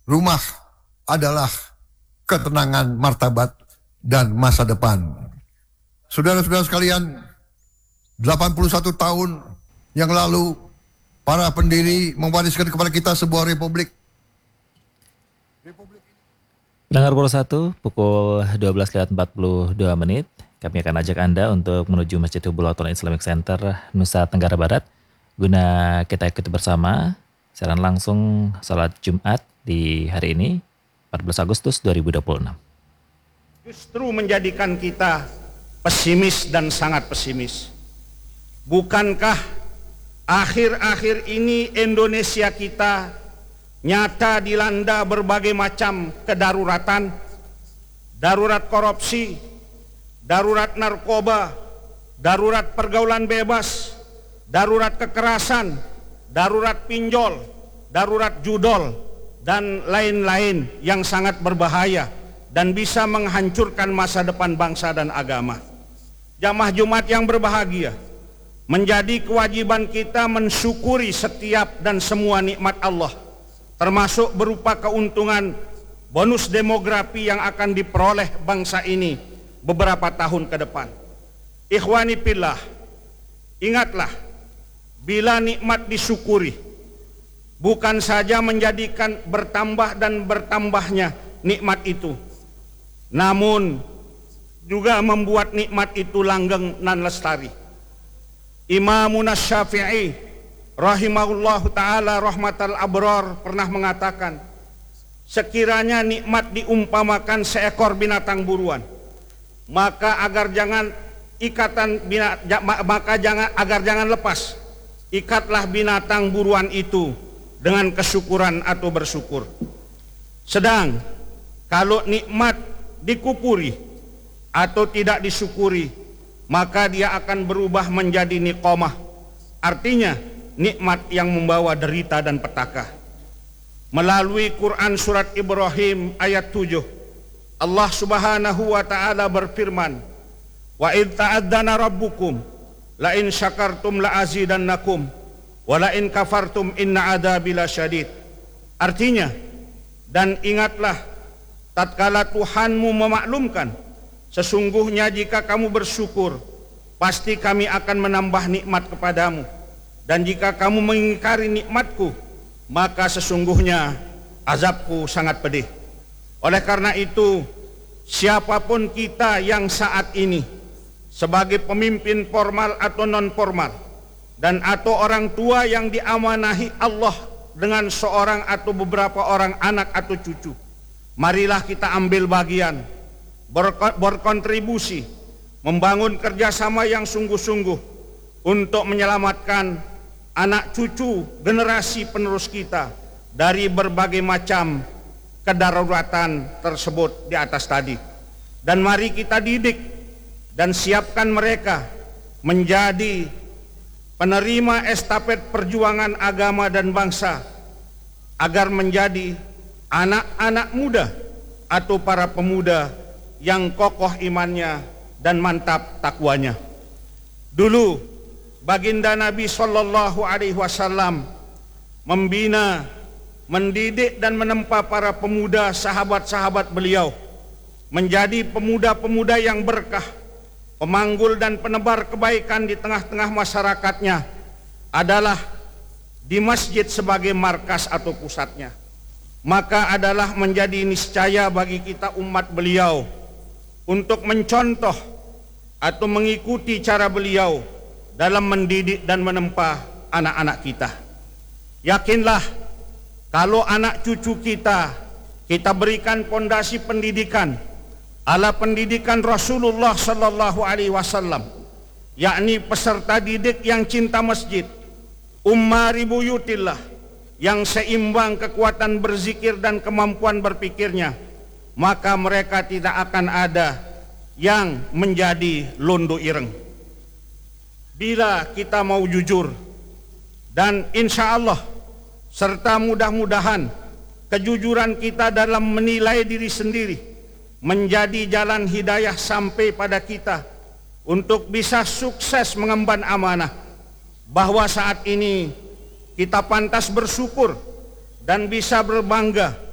Rumah adalah ketenangan, martabat, dan masa depan. Saudara-saudara sekalian, 81 tahun yang lalu para pendiri mewariskan kepada kita sebuah republik. Pendengar Pukul 1, pukul 12.42, kami akan ajak Anda untuk menuju Masjid Hubulatul Islamic Center, Nusa Tenggara Barat, guna kita ikuti bersama siaran langsung salat Jumat di hari ini, 14 Agustus 2026. Justru menjadikan kita pesimis dan sangat pesimis. Bukankah akhir-akhir ini Indonesia kita nyata dilanda berbagai macam kedaruratan, darurat korupsi, darurat narkoba, darurat pergaulan bebas, darurat kekerasan, darurat pinjol, darurat judol, dan lain-lain yang sangat berbahaya dan bisa menghancurkan masa depan bangsa dan agama. Jamaah Jumat yang berbahagia, menjadi kewajiban kita mensyukuri setiap dan semua nikmat Allah, termasuk berupa keuntungan bonus demografi yang akan diperoleh bangsa ini beberapa tahun ke depan. Ikhwani fillah, ingatlah, bila nikmat disyukuri, bukan saja menjadikan bertambah dan bertambahnya nikmat itu, namun juga membuat nikmat itu langgeng dan lestari. Imamun Syafi'i rahimahullahu ta'ala rahmatal abrar pernah mengatakan, sekiranya nikmat diumpamakan seekor binatang buruan, maka agar jangan lepas, ikatlah binatang buruan itu dengan kesyukuran atau bersyukur. Sedang kalau nikmat dikupuri atau tidak disyukuri, maka dia akan berubah menjadi niqamah, artinya nikmat yang membawa derita dan petaka. Melalui Quran surat Ibrahim ayat 7, Allah subhanahu wa ta'ala berfirman, wa idh ta'adzana rabbukum la in syakartum la azidannakum wa la in kafartum inna adzabi lasyadid. Artinya, dan ingatlah tatkala Tuhanmu memaklumkan, sesungguhnya jika kamu bersyukur, pasti kami akan menambah nikmat kepadamu, dan jika kamu mengingkari nikmatku, maka sesungguhnya azabku sangat pedih. Oleh karena itu, siapapun kita yang saat ini sebagai pemimpin formal atau non formal, dan atau orang tua yang diamanahi Allah dengan seorang atau beberapa orang anak atau cucu, marilah kita ambil bagian, berkontribusi, membangun kerjasama yang sungguh-sungguh untuk menyelamatkan anak cucu generasi penerus kita dari berbagai macam kedaruratan tersebut di atas tadi. Dan mari kita didik dan siapkan mereka menjadi penerima estafet perjuangan agama dan bangsa, agar menjadi anak-anak muda atau para pemuda yang kokoh imannya dan mantap takwanya. Dulu baginda Nabi Shallallahu Alaihi Wasallam membina, mendidik dan menempa para pemuda sahabat-sahabat beliau menjadi pemuda-pemuda yang berkah, pemanggul dan penebar kebaikan di tengah-tengah masyarakatnya adalah di masjid sebagai markas atau pusatnya. Maka adalah menjadi niscaya bagi kita umat beliau untuk mencontoh atau mengikuti cara beliau dalam mendidik dan menempa anak-anak kita. Yakinlah, kalau anak cucu kita berikan pondasi pendidikan ala pendidikan Rasulullah Sallallahu Alaihi Wasallam, yakni peserta didik yang cinta masjid, ummari buyutillah, yang seimbang kekuatan berzikir dan kemampuan berpikirnya, maka mereka tidak akan ada yang menjadi londo ireng. Bila kita mau jujur dan insya Allah serta mudah-mudahan kejujuran kita dalam menilai diri sendiri menjadi jalan hidayah sampai pada kita untuk bisa sukses mengemban amanah, bahwa saat ini kita pantas bersyukur dan bisa berbangga